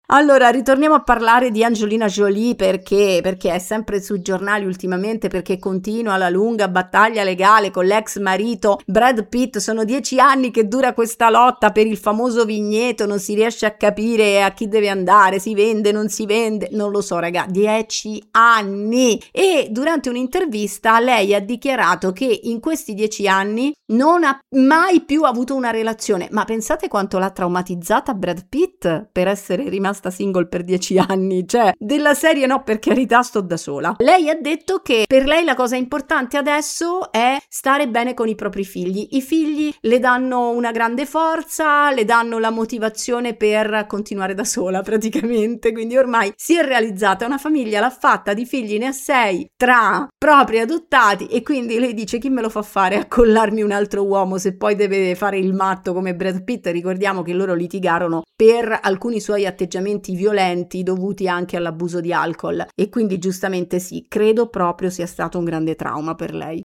Allora, ritorniamo a parlare di Angelina Jolie perché è sempre sui giornali ultimamente, perché continua la lunga battaglia legale con l'ex marito Brad Pitt. Sono 10 anni che dura questa lotta per il famoso vigneto, non si riesce a capire a chi deve andare, si vende, non si vende, non lo so raga, 10 anni. E durante un'intervista lei ha dichiarato che in questi 10 anni non ha mai più avuto una relazione. Ma pensate quanto l'ha traumatizzata Brad Pitt per essere rimasta single per 10 anni, cioè della serie no, per carità, sto da sola. Lei ha detto che per lei la cosa importante adesso è stare bene con i propri figli. I figli le danno una grande forza, le danno la motivazione per continuare da sola praticamente, quindi ormai si è realizzata una famiglia, l'ha fatta, di figli ne ha 6 tra propri adottati, e quindi lei dice: chi me lo fa fare a collarmi un altro uomo se poi deve fare il matto come Brad Pitt? Ricordiamo che loro litigarono per alcuni suoi atteggiamenti violenti dovuti anche all'abuso di alcol, e quindi giustamente sì, credo proprio sia stato un grande trauma per lei.